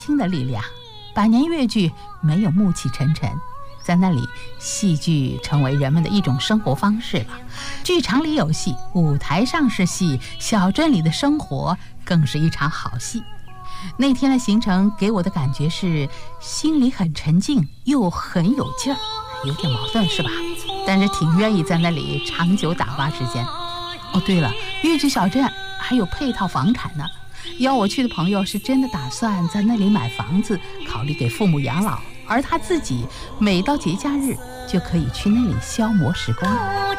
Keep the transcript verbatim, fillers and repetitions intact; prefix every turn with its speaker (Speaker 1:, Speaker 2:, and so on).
Speaker 1: 新的力量。百年越剧没有暮气沉沉，在那里戏剧成为人们的一种生活方式了。剧场里有戏，舞台上是戏，小镇里的生活更是一场好戏。那天的行程给我的感觉是心里很沉静又很有劲儿，有点矛盾是吧？但是挺愿意在那里长久打发时间。哦对了，越剧小镇还有配套房产呢，邀我去的朋友是真的打算在那里买房子，考虑给父母养老，而他自己每到节假日就可以去那里消磨时光。